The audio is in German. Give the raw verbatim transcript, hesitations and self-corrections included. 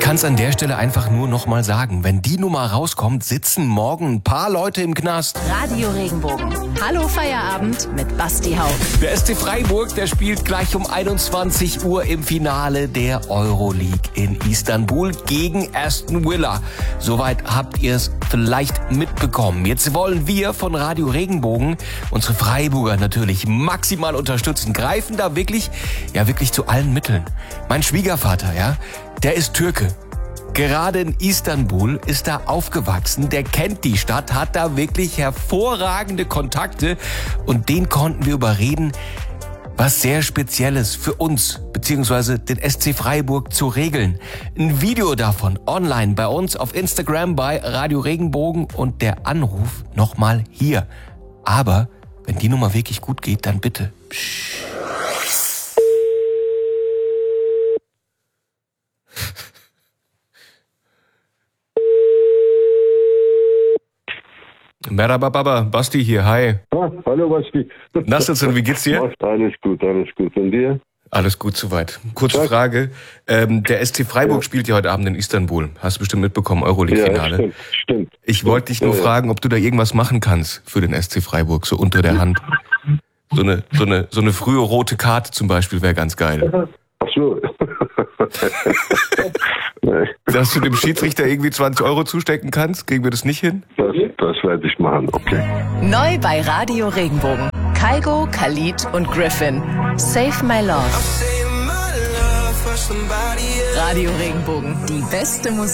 kann es an der Stelle einfach nur noch mal sagen. Wenn die Nummer rauskommt, sitzen morgen ein paar Leute im Knast. Radio Regenbogen. Hallo Feierabend mit Basti Hauck. Der S C Freiburg, der spielt gleich um einundzwanzig Uhr im Finale der Euroleague in Istanbul gegen Aston Villa. Soweit habt ihr es vielleicht mitbekommen. Jetzt wollen wir von Radio Regenbogen unsere Freiburger natürlich maximal unterstützen. Greifen da wirklich, ja wirklich zu allen Mitteln. Mein Schwiegervater, ja, der ist Türke. Gerade in Istanbul ist er aufgewachsen, der kennt die Stadt, hat da wirklich hervorragende Kontakte und den konnten wir überreden, was sehr Spezielles für uns bzw. den S C Freiburg zu regeln. Ein Video davon online bei uns auf Instagram bei Radio Regenbogen und der Anruf nochmal hier. Aber wenn die Nummer wirklich gut geht, dann bitte. Psch. Merhaba Baba, Basti hier, hi. Ah, hallo Basti. Nasselson, wie geht's dir? Alles gut, alles gut. Und dir? Alles gut soweit. Kurze Tag. Frage, ähm, der S C Freiburg ja. spielt ja heute Abend in Istanbul. Hast du bestimmt mitbekommen, Euroleague-Finale. Ja, stimmt, stimmt. Ich wollte dich nur ja, fragen, ob du da irgendwas machen kannst für den S C Freiburg, so unter der Hand. So eine, so eine, so eine frühe rote Karte zum Beispiel wäre ganz geil. Ach so. Dass du dem Schiedsrichter irgendwie zwanzig Euro zustecken kannst, kriegen wir das nicht hin? Das, das werde ich machen, okay. Neu bei Radio Regenbogen. Kygo, Khalid und Griffin. Save My Love. Radio Regenbogen. Die beste Musik.